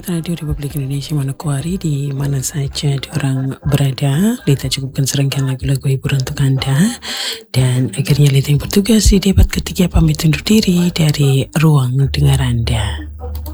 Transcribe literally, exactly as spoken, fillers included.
Sobat Radio Republik Indonesia Manokwari di mana saja diorang berada, Lita cukupkan serangkaian lagu-lagu hiburan untuk Anda. Dan akhirnya Lita yang bertugas di debat ketiga pamit undur diri dari ruang dengar Anda.